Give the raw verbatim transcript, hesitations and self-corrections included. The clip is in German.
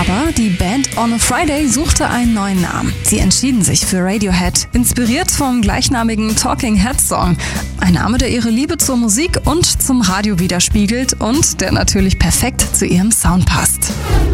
aber die Band On a Friday suchte einen neuen Namen. Sie entschieden sich für Radiohead, inspiriert vom gleichnamigen Talking Heads Song. Ein Name, der ihre Liebe zur Musik und zum Radio widerspiegelt und der natürlich perfekt zu ihrem Sound passt.